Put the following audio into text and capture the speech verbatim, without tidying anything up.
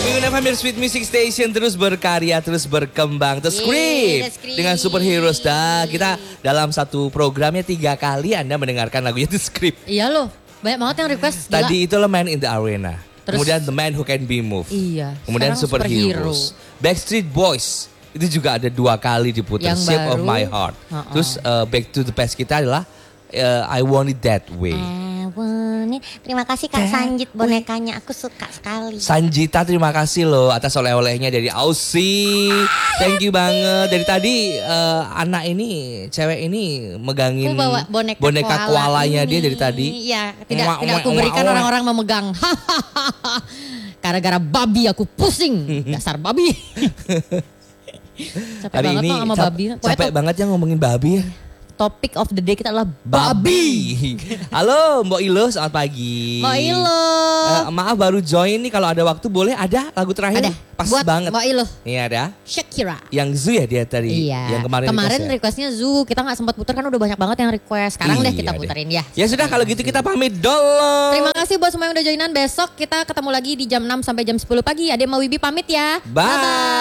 Minggu F M Sweet Music Station terus berkarya, terus berkembang. The Script dengan Superheroes. Dah kita dalam satu programnya tiga kali Anda mendengarkan lagunya The Script. Iya loh, banyak banget yang request. Gila. Tadi itu lo Man in the Arena. Terus, kemudian The Man Who Can Be Moved. Iya. Kemudian Superheroes. Superhero. Backstreet Boys itu juga ada dua kali diputar. Yang Shape baru, of My Heart. Uh-uh. Terus uh, Back to the Past kita adalah uh, I Want It That Way. I want it. Terima kasih Kak Sanjit bonekanya, aku suka sekali. Sanjita terima kasih loh atas oleh-olehnya dari Aussie. Thank you banget. Dari tadi uh, anak ini, cewek ini megangin bawa boneka, boneka koala koalanya ini. dia dari tadi. Iya, Tidak, Mwah, tidak mwah, aku berikan mwah, orang-orang memegang. Gara-gara babi aku pusing. Dasar babi. Capek Hari banget ini loh sama cap- babi. capek banget ya ngomongin babi ya. Topik of the day kita adalah Babi. Halo Mbok Ilo, selamat pagi. Mbak Ilo. Uh, maaf baru join nih, kalau ada waktu boleh ada lagu terakhir? Ada. Pas Buat banget. Mbak Ilo. Iya ada. Shakira. Yang Zu ya dia tadi. Iya. Yang kemarin, kemarin request ya? requestnya Zu, kita nggak sempat putar kan udah banyak banget yang request. Sekarang deh Iya kita deh. puterin ya. Ya sudah kalau gitu kita pamit dulu. Terima kasih buat semua yang udah joinan. Besok kita ketemu lagi di jam enam sampai jam sepuluh pagi. Ade sama Wibi pamit ya. Bye. Bye-bye.